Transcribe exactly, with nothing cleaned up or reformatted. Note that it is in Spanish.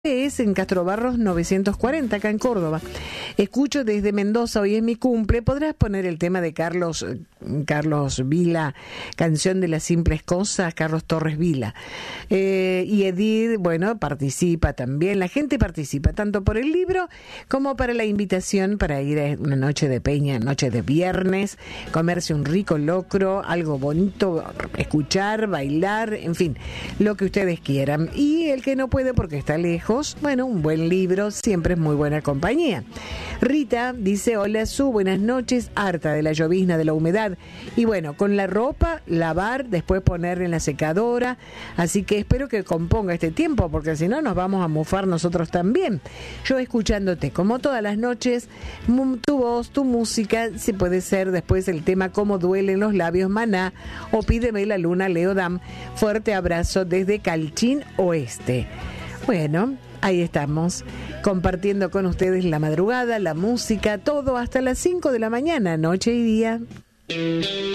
Es en Castro Barros novecientos cuarenta, acá en Córdoba. Escucho desde Mendoza, hoy es mi cumple. ¿Podrás poner el tema de Carlos Carlos Vila, Canción de las Simples Cosas, Carlos Torres Vila? Eh, y Edith, bueno, participa también. La gente participa tanto por el libro como para la invitación para ir a una noche de peña, noche de viernes, comerse un rico locro, algo bonito, escuchar, bailar, en fin, lo que ustedes quieran. Y el que no puede porque está lejos, bueno, un buen libro siempre es muy buena compañía. Rita dice: hola Su, buenas noches, harta de la llovizna, de la humedad, y bueno, con la ropa, lavar, después poner en la secadora, así que espero que componga este tiempo, porque si no nos vamos a mufar nosotros también. Yo escuchándote, como todas las noches, tu voz, tu música, si puede ser después el tema Cómo duelen los labios, Maná, o Pídeme la luna, Leodam. Fuerte abrazo desde Calchín Oeste. Bueno, ahí estamos, compartiendo con ustedes la madrugada, la música, todo hasta las cinco de la mañana, noche y día.